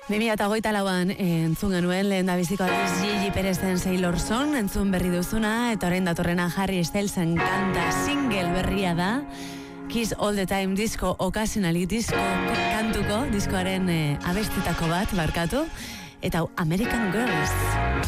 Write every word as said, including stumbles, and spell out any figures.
bi mila hogeita lauan entzun genuen lehen da biziko aldiz Gigi Perezen Sailor Song, entzun berri duzuna, eta orain datorrena Harry Stylesen kanta single berria da, Kiss All The Time disko, occasionally disko kantuko, diskoaren eh, abestetako bat, barkatu, eta hau American Girls.